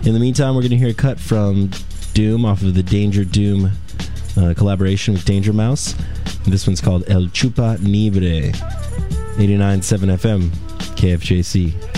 In the meantime, we're going to hear a cut from Doom off of the Danger Doom collaboration with Danger Mouse. And this one's called El Chupa Nibre. 89.7 FM, KFJC.